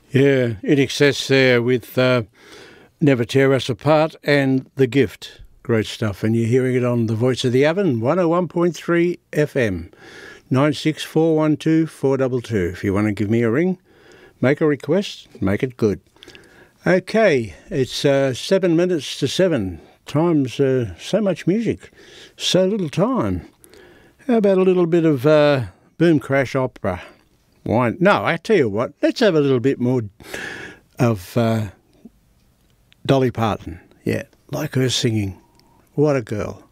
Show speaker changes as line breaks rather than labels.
Yeah, In Excess there with Never Tear Us Apart and The Gift. Great stuff. And you're hearing it on The Voice of the Oven, 101.3 FM, 96412 422. If you want to give me a ring, make a request, make it good. Okay, it's 7 minutes to 7. Time's so much music, so little time. How about a little bit of Boom Crash Opera? Why? No, I tell you what, let's have a little bit more of Dolly Parton. Yeah, like her singing. What a girl.